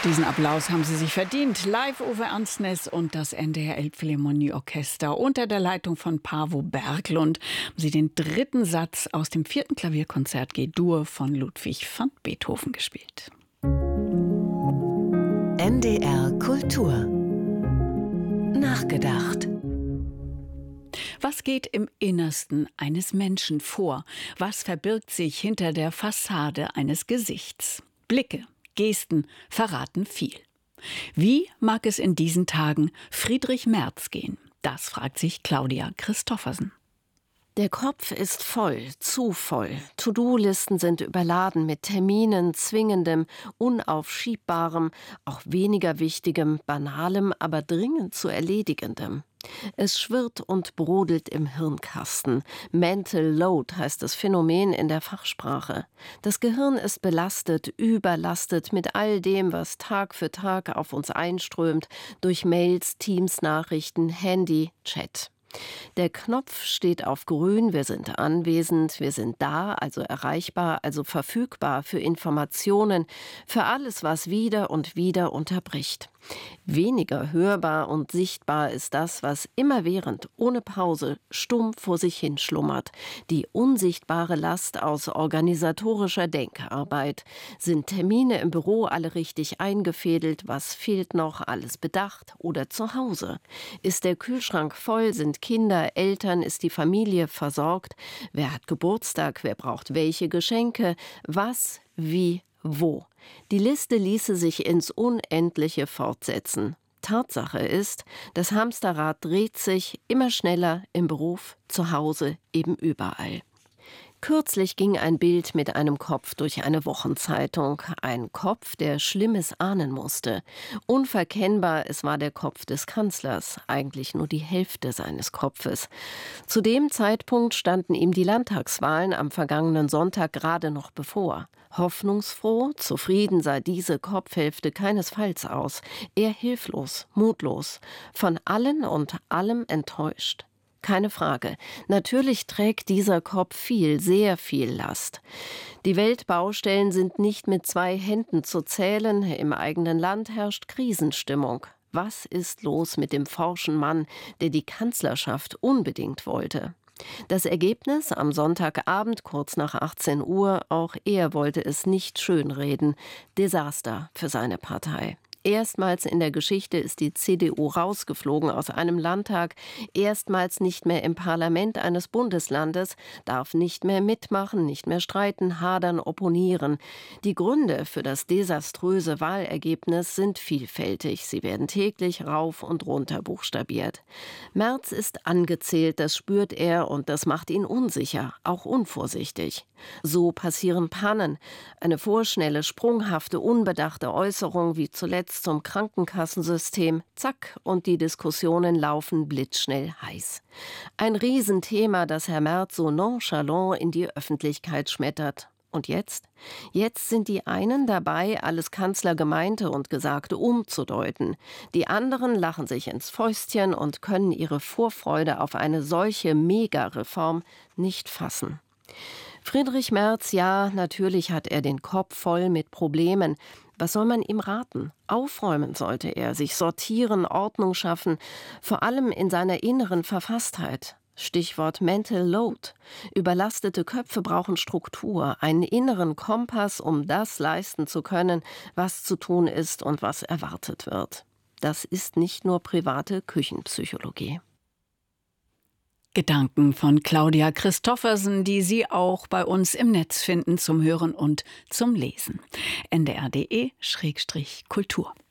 Diesen Applaus haben Sie sich verdient. Live Uwe Ansnes und das NDR Elbphilharmonie-Orchester unter der Leitung von Paavo Berglund haben Sie den dritten Satz aus dem 4. Klavierkonzert G-Dur von Ludwig van Beethoven gespielt. NDR Kultur. Nachgedacht. Was geht im Innersten eines Menschen vor? Was verbirgt sich hinter der Fassade eines Gesichts? Blicke, Gesten verraten viel. Wie mag es in diesen Tagen Friedrich Merz gehen? Das fragt sich Claudia Christoffersen. Der Kopf ist voll, zu voll. To-Do-Listen sind überladen mit Terminen, Zwingendem, Unaufschiebbarem, auch weniger Wichtigem, Banalem, aber dringend zu Erledigendem. Es schwirrt und brodelt im Hirnkasten. Mental Load heißt das Phänomen in der Fachsprache. Das Gehirn ist belastet, überlastet mit all dem, was Tag für Tag auf uns einströmt, durch Mails, Teams-Nachrichten, Handy, Chat. Der Knopf steht auf grün, wir sind anwesend, wir sind da, also erreichbar, also verfügbar für Informationen, für alles, was wieder und wieder unterbricht. Weniger hörbar und sichtbar ist das, was immerwährend, ohne Pause, stumm vor sich hin schlummert. Die unsichtbare Last aus organisatorischer Denkarbeit. Sind Termine im Büro alle richtig eingefädelt? Was fehlt noch? Alles bedacht? Oder zu Hause? Ist der Kühlschrank voll? Sind Kinder, Eltern? Ist die Familie versorgt? Wer hat Geburtstag? Wer braucht welche Geschenke? Was? Wie? Wo? Die Liste ließe sich ins Unendliche fortsetzen. Tatsache ist, das Hamsterrad dreht sich immer schneller im Beruf, zu Hause, eben überall. Kürzlich ging ein Bild mit einem Kopf durch eine Wochenzeitung. Ein Kopf, der Schlimmes ahnen musste. Unverkennbar, es war der Kopf des Kanzlers, eigentlich nur die Hälfte seines Kopfes. Zu dem Zeitpunkt standen ihm die Landtagswahlen am vergangenen Sonntag gerade noch bevor. Hoffnungsfroh, zufrieden sah diese Kopfhälfte keinesfalls aus. Eher hilflos, mutlos, von allen und allem enttäuscht. Keine Frage. Natürlich trägt dieser Kopf viel, sehr viel Last. Die Weltbaustellen sind nicht mit 2 Händen zu zählen. Im eigenen Land herrscht Krisenstimmung. Was ist los mit dem forschen Mann, der die Kanzlerschaft unbedingt wollte? Das Ergebnis am Sonntagabend, kurz nach 18 Uhr, auch er wollte es nicht schönreden. Desaster für seine Partei. Erstmals in der Geschichte ist die CDU rausgeflogen aus einem Landtag, erstmals nicht mehr im Parlament eines Bundeslandes, darf nicht mehr mitmachen, nicht mehr streiten, hadern, opponieren. Die Gründe für das desaströse Wahlergebnis sind vielfältig. Sie werden täglich rauf und runter buchstabiert. Merz ist angezählt, das spürt er und das macht ihn unsicher, auch unvorsichtig. So passieren Pannen. Eine vorschnelle, sprunghafte, unbedachte Äußerung wie zuletzt zum Krankenkassensystem, zack, und die Diskussionen laufen blitzschnell heiß. Ein Riesenthema, das Herr Merz so nonchalant in die Öffentlichkeit schmettert. Und jetzt? Jetzt sind die einen dabei, alles Kanzlergemeinte und Gesagte umzudeuten. Die anderen lachen sich ins Fäustchen und können ihre Vorfreude auf eine solche Mega-Reform nicht fassen. Friedrich Merz, ja, natürlich hat er den Kopf voll mit Problemen. Was soll man ihm raten? Aufräumen sollte er, sich sortieren, Ordnung schaffen, vor allem in seiner inneren Verfasstheit. Stichwort Mental Load. Überlastete Köpfe brauchen Struktur, einen inneren Kompass, um das leisten zu können, was zu tun ist und was erwartet wird. Das ist nicht nur private Küchenpsychologie. Gedanken von Claudia Christoffersen, die Sie auch bei uns im Netz finden zum Hören und zum Lesen. ndr.de/kultur